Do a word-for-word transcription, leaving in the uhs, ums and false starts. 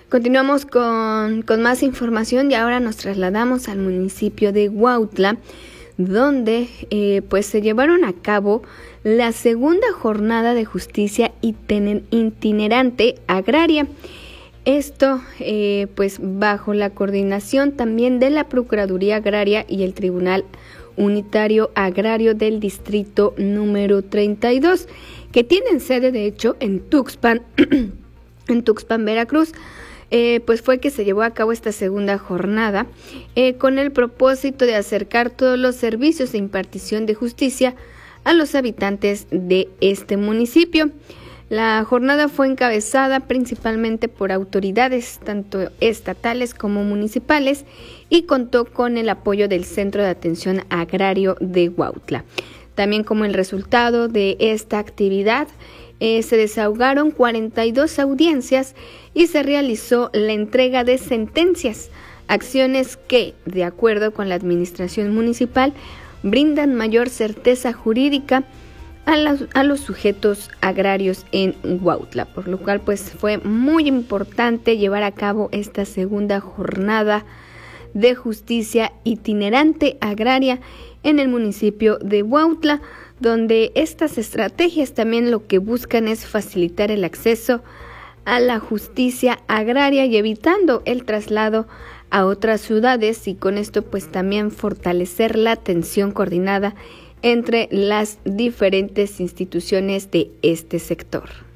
Continuamos con, con más información y ahora nos trasladamos al municipio de Huautla, donde eh, pues se llevaron a cabo la segunda jornada de justicia itinerante agraria. Esto eh, pues bajo la coordinación también de la Procuraduría Agraria y el Tribunal Unitario Agrario del Distrito número treinta y dos, que tienen sede de hecho en Tuxpan, en Tuxpan, Veracruz. Eh, pues fue que se llevó a cabo esta segunda jornada eh, con el propósito de acercar todos los servicios de impartición de justicia a los habitantes de este municipio. La jornada fue encabezada principalmente por autoridades tanto estatales como municipales y contó con el apoyo del Centro de Atención Agrario de Huautla. También como el resultado de esta actividad, Eh, se desahogaron cuarenta y dos audiencias y se realizó la entrega de sentencias, acciones que, de acuerdo con la administración municipal, brindan mayor certeza jurídica a, la, a los sujetos agrarios en Huautla, por lo cual pues fue muy importante llevar a cabo esta segunda jornada de justicia itinerante agraria en el municipio de Huautla, donde estas estrategias también lo que buscan es facilitar el acceso a la justicia agraria y evitando el traslado a otras ciudades, y con esto pues también fortalecer la atención coordinada entre las diferentes instituciones de este sector.